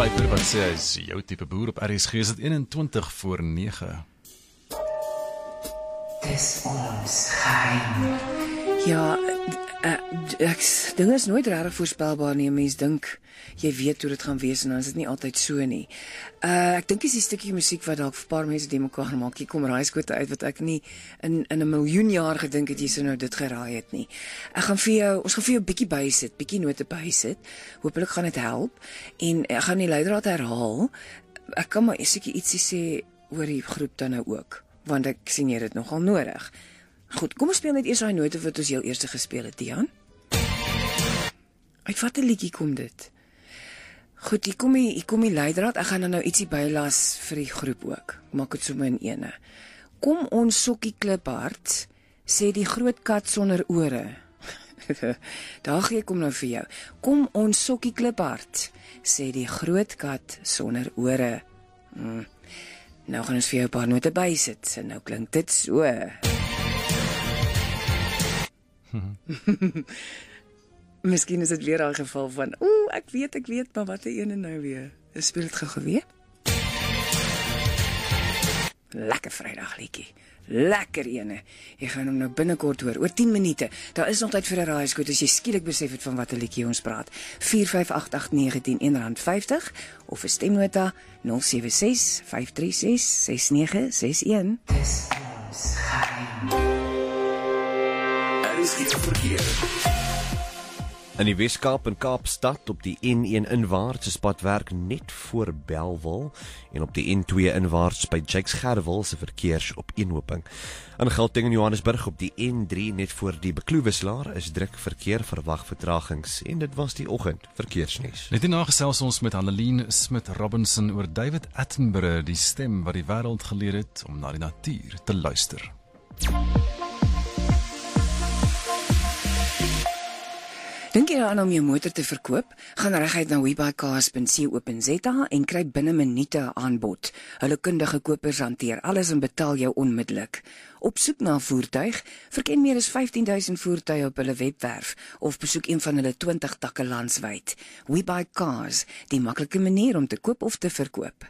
Piper wat sê hy is jou tipe boer op RSG, is dit 21:09. Dis ons geheim. Ja, dinge is nooit regtig voorspelbaar nie. Mens dink jy weet hoe dit gaan wees en dan is dit nie altyd so nie. Ek dink is die stukkie musiek wat dalk vir 'n paar mense die mekaar maak. Hier kom raaiskote uit wat ek nie in 'n miljoen jaar gedink het jy sou nou dit geraai het nie. Ons gaan vir jou 'n bietjie bysit, bietjie note bysit. Hoopelik gaan dit help en ek gaan die leidraad herhaal. Ek kan maar seker ietsie sê oor die groep dan nou ook, want ek sien jy het nogal nodig. Goed, kom ons speel net eers daai note wat ons heel eerste gespeel het, Dian. Uit watter liedjie kom dit? Goed, hier kom die leidraad. Ek gaan nou ietsie bylas vir die groep ook. Maak dit sommer in ene. Kom ons sokkie kliphard, sê die groot kat sonder ore. Daar gee kom nou vir jou. Kom ons sokkie kliphard, sê die groot kat sonder ore. Nou gaan ons vir jou 'n paar note bysit. En nou klink dit so. Miskien is dit weer daai geval van, ek weet, maar wat 'n ene nou weer. Speel dit gou weer. Lekker Vrydag liedjie. Lekker ene. Jy gaan hom nou binnekort hoor, oor 10 minute. Daar is nog tyd vir 'n raaiskoot as jy skielik besef het van watter liedjie ons praat. 4588910 R50 of 'n stemnota 076 536 6961. Dis ons geheim. In die Weskaap en Kaapstad op die N1 inwaarts is padwerk net voor Bellville en op die N2 inwaarts by Jakes Gerwel se verkeersopeenhoping. In Gauteng en Johannesburg op die N3 net voor die Bekloewelaar is druk verkeer, verwag vertragings en dit was die oggend verkeersnuus. Net hierna gesels ons met Annelien Smit-Robinson oor David Attenborough, die stem wat die wêreld geleer het om na die natuur te luister. Dink jy daaraan om jou motor te verkoop? Gaan reguit na webuycars.co.za en kry binne minute 'n aanbod. Hulle kundige kopers hanteer alles en betaal jou onmiddellik. Op soek na 'n voertuig, verken meer as 15,000 voertuie op hulle webwerf of besoek een van hulle 20 takke landwyd. Webuycars, die maklike manier om te koop of te verkoop.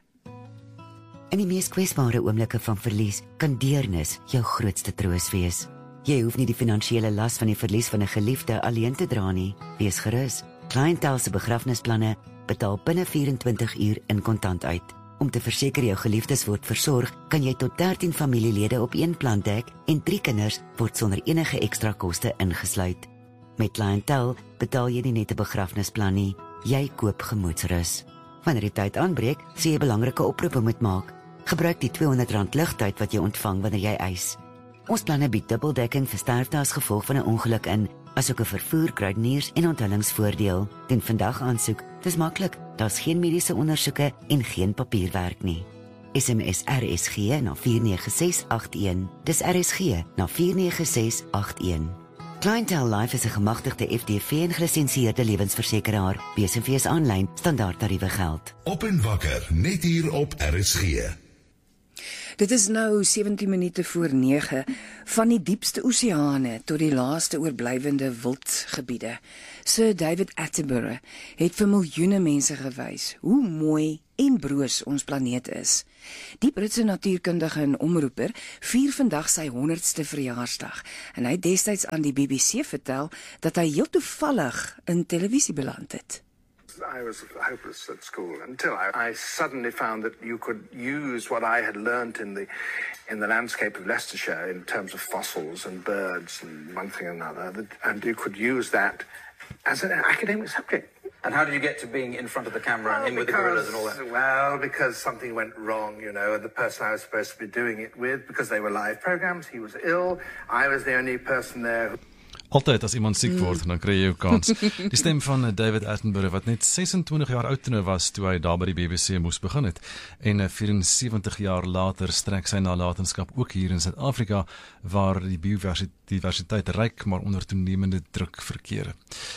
In die mees kwesbare oomblikke van verlies kan deernis jou grootste troos wees. Jy hoef nie die finansiële las van die verlies van 'n geliefde alleen te dra nie. Wees gerus. Clientele se begrafnisplanne betaal binne 24 uur in kontant uit. Om te verseker jou geliefdes word versorg, kan jy tot 13 familielede op een plan dek en 3 kinders word sonder enige ekstra koste ingesluit. Met Clientele betaal jy nie net 'n begrafnisplan nie, jy koop gemoedsrus. Wanneer die tyd aanbreek, sê jy belangrike oproepe moet maak. Gebruik die R200 ligtyd wat jy ontvang wanneer jy eis. Ons planne bied dubbeldekking vir sterfte as gevolg van 'n ongeluk in, asook 'n vervoer, kruideniers en onthullingsvoordeel. Doen vandag aansoek. Dis maklik. Daar's geen mediese ondersoeke en geen papierwerk nie. SMS RSG na 49681. Dis RSG na 49681. Clientele Life is 'n gemagtigde FDV en gelisensieerde lewensversekeraar. BSV aanlyn standaard tariewe geld. Op en wakker, net hier op RSG. Dit is nou 17 minute voor 9, van die diepste oseane tot die laaste oorblywende wildgebiede. Sir David Attenborough het vir miljoene mense gewys hoe mooi en broos ons planeet is. Die Britse natuurkundige en omroeper vier vandag sy 100ste verjaarsdag en hy het destyds aan die BBC vertel dat hy heel toevallig in televisie beland het. I was hopeless at school until I suddenly found that you could use what I had learnt in the landscape of Leicestershire in terms of fossils and birds and one thing and another, and you could use that as an academic subject. And how did you get to being in front of the camera and in with the gorillas and all that? Well, because something went wrong, and the person I was supposed to be doing it with, because they were live programs, he was ill, I was the only person there. Altyd as iemand siek word, dan kry jy jou kans. Die stem van David Attenborough, wat net 26 jaar oud was toe hy daar by die BBC moes begin het, en 74 jaar later strek sy nalatenskap ook hier in Suid-Afrika, waar die biodiversiteit ryk, maar onder toenemende druk verkeer.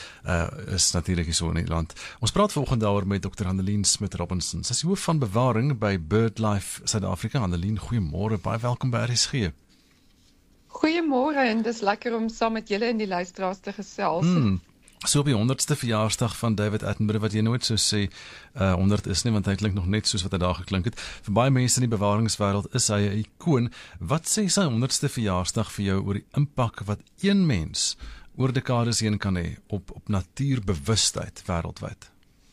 Is natuurlik hier so in die land. Ons praat vanoggend daaroor met Dr. Annelien Smit-Robinson. Sy is hoof van bewaring by BirdLife Suid-Afrika. Annelien, goeiemôre, baie welkom by RSG. Goeiemôre en dis lekker om saam met julle en die luisteraars te gesels. So op die 100ste verjaarsdag van David Attenborough, wat jy nooit so sê 100 is nie, want hy klink nog net soos wat hy daar geklink het. Vir baie mense in die bewaringswêreld is hy 'n ikoon. Wat sê sy 100ste verjaarsdag vir jou oor die impak wat een mens oor dekades heen kan hê op natuurbewustheid wêreldwyd?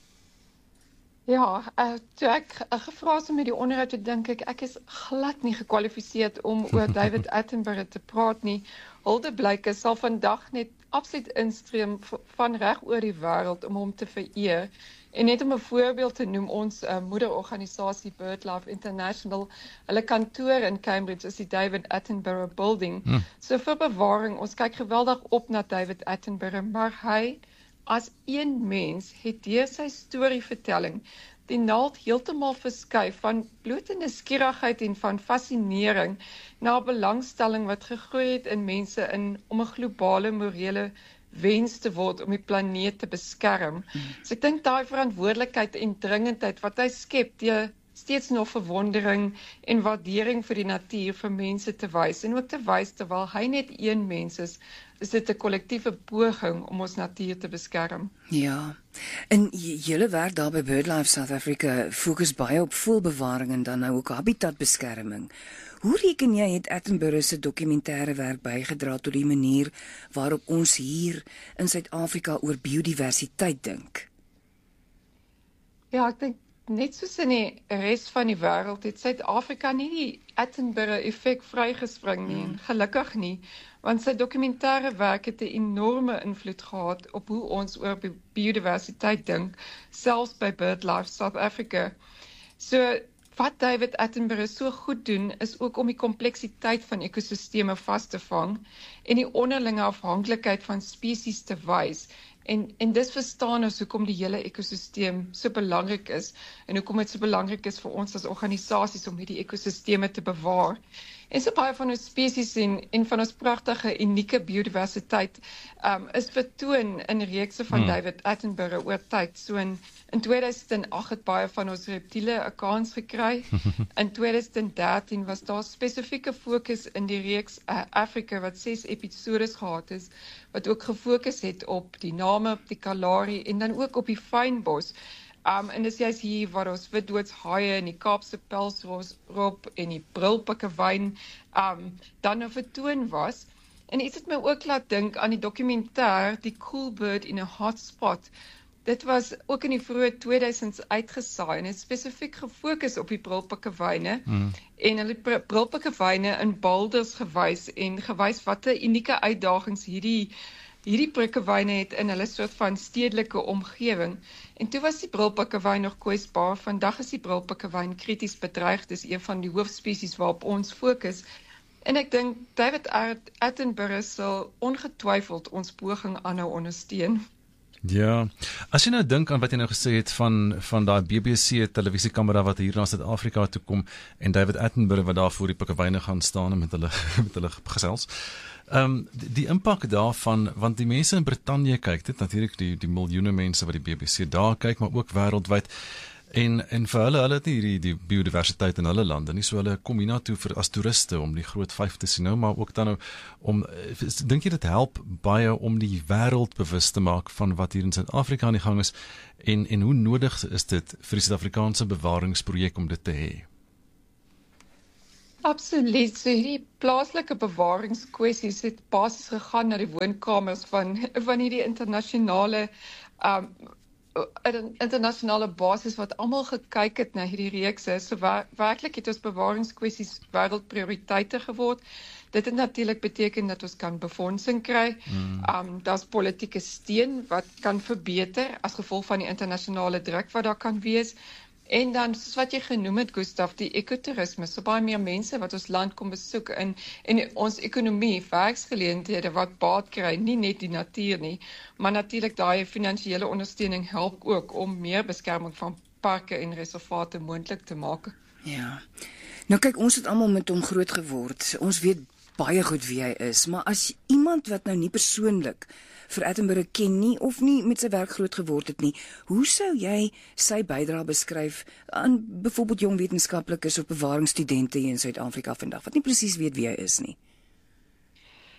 Ja, toe ek gevra is om met die onderhoud te dink, ek is glad nie gekwalifiseerd om oor David Attenborough te praat nie. Hulde Blyke sal vandag net absoluut instream van reg oor die wêreld om hom te vereer. En net om 'n voorbeeld te noem, ons moederorganisasie BirdLife International, hulle kantoor in Cambridge is die David Attenborough Building. So vir bewaring, ons kyk geweldig op na David Attenborough, maar hy as een mens het deur sy storievertelling die naald heeltemal verskuif van blote nuuskierigheid en van fascinering na belangstelling wat gegroei het in mense om 'n globale morele wens te word om die planeet te beskerm. So ek dink daai verantwoordelikheid en dringendheid wat hy skep deur steeds nog verwondering en waardering vir die natuur vir mense te wys en ook te wys terwyl hy net een mens is dit 'n kollektiewe poging om ons natuur te beskerm. Ja, en julle werk daar by BirdLife South Africa fokus baie op voëlbewaring en dan nou ook habitatbeskerming. Hoe reken jy het Attenborough se dokumentêre werk bygedra tot die manier waarop ons hier in Suid-Afrika oor biodiversiteit dink? Ja, ek dink net soos in die res van die wêreld het Suid-Afrika nie die Attenborough-effek vrygespring nie, en gelukkig nie, want sy dokumentêre werk het 'n enorme invloed gehad op hoe ons oor biodiversiteit dink, selfs by BirdLife South Africa. So, wat David Attenborough so goed doen, is ook om die kompleksiteit van ekosisteme vas te vang en die onderlinge afhanklikheid van spesies te wys. En dis verstaan ons hoekom die hele ekosisteem so belangrik is en hoekom dit so belangrik is vir ons as organisasies om hierdie ekosisteme te bewaar. En so baie van ons spesies en van ons pragtige, unieke biodiversiteit is vertoon in reekse van David Attenborough oor tyd. So in 2008 het baie van ons reptiele 'n kans gekry. In 2013 was daar spesifieke fokus in die reeks Africa wat 6 episodes gehad is, wat ook gefokus het op die name, op die Kalahari en dan ook op die fynbos. En dis juist hier waar ons witdoodshaie en die Kaapse pelsrob en die brilpikkewyn dan nou vertoon was. En iets het my ook laat dink aan die dokumentêr Die Cool Bird in a Hotspot. Dit was ook in die vroeë 2000s uitgesaai en het spesifiek gefokus op die brilpikkewyne en hulle brilpikkewyne in boulders gewys wat 'n unieke uitdagings hierdie pikkewyne het in hulle soort van stedelike omgewing. En toe was die brilpikkewyn nog kwesbaar. Vandag is die brilpikkewyn krities bedreig. Dis een van die hoofspesies waarop ons fokus. En ek dink David Attenborough sal ongetwyfeld ons poging aanhou ondersteun. Ja, as jy nou dink aan wat jy nou gesê het van daai BBC televisiekamera wat hier na Suid-Afrika toe kom en David Attenborough wat daar voor die pikkewyne gaan staan en met hulle gesels. Die impak daarvan, want die mense in Brittanje kyk, dit natuurlik die miljoene mense wat die BBC daar kyk, maar ook wêreldwyd. En vir hulle het nie die biodiversiteit in hulle lande nie, so hulle kom hiernatoe as toeriste om die groot vyf te sien nou, maar ook dan nou om, dink jy dit help baie om die wêreld bewus te maak van wat hier in Suid-Afrika aan die gang is en hoe nodig is dit vir die Suid-Afrikaanse bewaringsprojek om dit te hê? Absoluut. So hierdie plaaslike bewaringskwessies het basies gegaan na die woonkamers van hierdie internasionale basis wat almal gekyk het na hierdie reekse. So werklik het ons bewaringskwessies wêreldprioriteite geword. Dit het natuurlik beteken dat ons kan befondsing kry. Daar's politieke steun wat kan verbeter as gevolg van die internasionale druk wat daar kan wees. En dan, soos wat jy genoem het, Gustaf, die ekotourisme, so baie meer mense wat ons land kom besoek en ons ekonomie, werksgeleenthede wat baat kry, nie net die natuur nie, maar natuurlik daai finansiële ondersteuning help ook om meer beskerming van parke en reservate moontlik te maak. Ja. Nou kyk, ons het almal met hom groot geword. Ons weet baie goed wie hy is, maar as iemand wat nou nie persoonlik vir Attenborough ken nie of nie met sy werk groot geword het nie, hoe sou jy sy bydrae beskryf aan byvoorbeeld jong wetenskaplikes of bewaringsstudente hier in Suid-Afrika vandag wat nie presies weet wie hy is nie?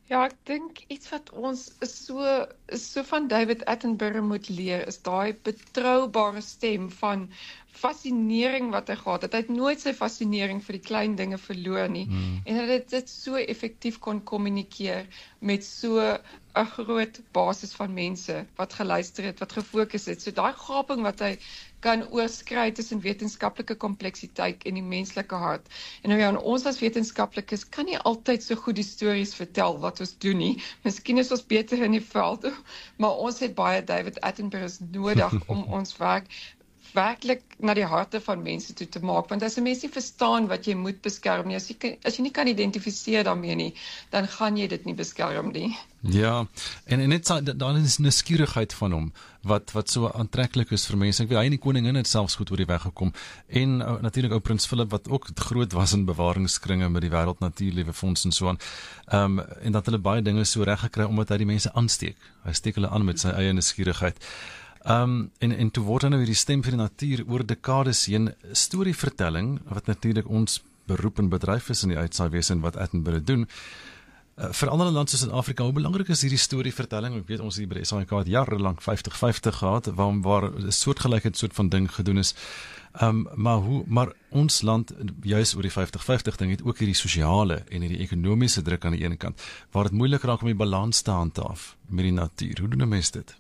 Ja, ek dink iets wat ons so van David Attenborough moet leer, is daai betroubare stem van fascinering wat hy gehad het. Hy het nooit sy fascinering vir die klein dinge verloor nie. En hy het dit so effektief kon kommunikeer met so 'n groot basis van mense wat geluister het, wat gefokus het. So daai gaping wat hy kan oorskry tussen wetenskaplike kompleksiteit en die menslike hart. En nou ja, ons as wetenskaplikes kan nie altyd so goed die stories vertel wat ons doen nie. Miskien is ons beter in die veld, maar ons het baie David Attenboroughs nodig om ons werklik na die harte van mense toe te maak, want as 'n mens nie verstaan wat jy moet beskerm nie, as jy nie kan identifiseer daarmee nie, dan gaan jy dit nie beskerm nie. Ja, en net daar is 'n nuuskierigheid van hom wat so aantreklik is vir mense. Ek weet hy en die koningin het selfs goed oor die weg gekom en natuurlik ou prins Philip wat ook groot was in bewaringskringe met die Wêreld Natuurliewe Fonds en so aan. En dat hulle baie dinge so reg gekry omdat hy die mense aansteek. Hy steek hulle aan met sy eie nuuskierigheid. En toe word nou hierdie stem vir die natuur oor dekades heen storievertelling, wat natuurlik ons beroep en bedryf is in die uitsaaiwese en wat Attenborough doen. Vir ander lande soos in Afrika, hoe belangrik is hierdie storievertelling? Ek weet ons hier by die SAIK het jarelang 50-50 gehad, waar 'n soortgelyke soort van ding gedoen is. Maar ons land, juis oor die 50-50 ding, het ook hierdie sosiale en hierdie ekonomiese druk aan die ene kant, waar dit moeilik raak om die balans te handhaaf met die natuur. Hoe doen 'n mens dit?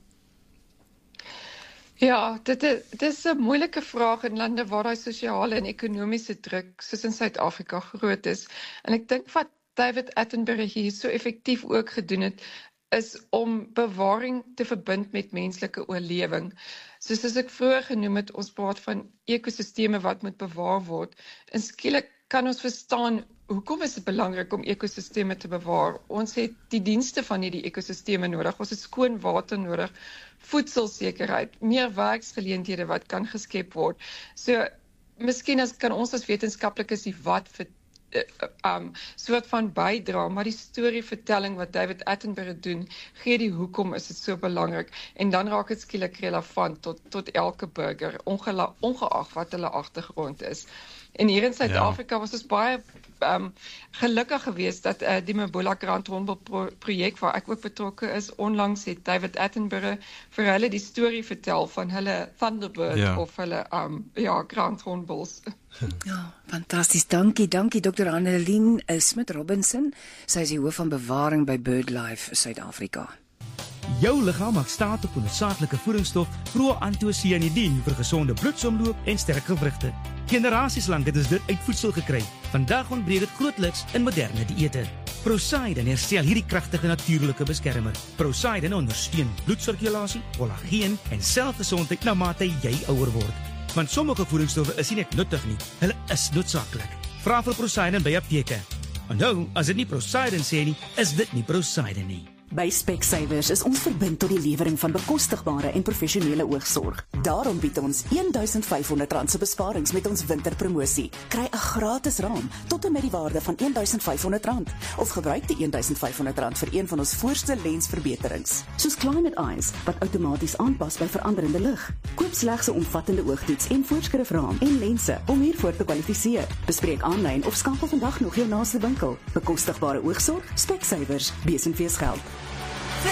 Ja, dit is 'n moeilike vraag in lande waar daai sosiale en ekonomiese druk, soos in Suid-Afrika, groot is. En ek dink wat David Attenborough hier so effektief ook gedoen het, is om bewaring te verbind met menslike oorlewing. Soos ek vroeër genoem het, ons praat van ekosisteme wat moet bewaar word. En skielik kan ons verstaan, hoekom is dit belangrik om ekosisteme te bewaar? Ons het die dienste van hierdie ekosisteme nodig. Ons het skoon water nodig, voedselsekerheid, meer werksgeleenthede wat kan geskep word. So, miskien kan ons as wetenskaplikes die wat soort van bydra, maar die storievertelling wat David Attenborough doen, gee die hoekom is dit so belangrik, en dan raak dit skielik relevant tot elke burger, ongeag wat hulle agtergrond is. En hier in Suid-Afrika was ons baie gelukkig geweest dat die Mbola Grand Hornbill projek waar ek ook betrokke is, onlangs het David Attenborough vir hulle die storie vertel van hulle Thunderbird of hulle Grand Hornbills. Ja, fantasties. Dankie Dr. Annelien Smit-Robinson. Sy is die hoof van bewaring by BirdLife Suid-Afrika. Jou liggaam maak staat op 'n noodsaaklike voedingsstof proantocyanidin vir gesonde bloedsomloop en sterk gewrigte. Generasies lank het ons dit uit voedsel gekry. Vandag ontbreek dit grootliks in moderne dieete. Prosaiden herstel hierdie kragtige natuurlike beskermer. Prosaiden ondersteun bloedsirkulasie, kollageen en selfgesondheid na mate jy ouer word. Want sommige voedingsstowwe is nie net nuttig nie, hulle is noodsaaklik. Vra vir Prosaiden by apteke. Onthou, as dit nie Prosaiden sê nie, is dit nie Prosaiden nie. By Specsavers is ons verbind tot die lewering van bekostigbare en professionele oogsorg. Daarom bied ons R1,500 se besparings met ons winterpromosie. Kry 'n gratis raam tot en met die waarde van R1,500 of gebruik die R1,500 vir een van ons voorste lensverbeterings, soos Climate Eyes wat outomaties aanpas by veranderende lig. Koop slegs 'n omvattende oogtoets en voorskrifraam en lense om hiervoor te kwalifiseer. Bespreek aanlyn of skakel vandag nog jou naaste winkel. Bekostigbare oogsorg, Specsavers, besenfees geld.